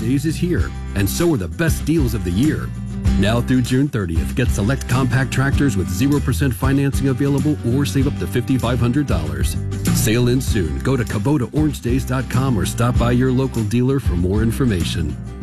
Days is here, and so are the best deals of the year. Now through June 30th, get select compact tractors with 0% financing available or save up to $5,500. Sale ends soon. Go to KubotaOrangeDays.com or stop by your local dealer for more information.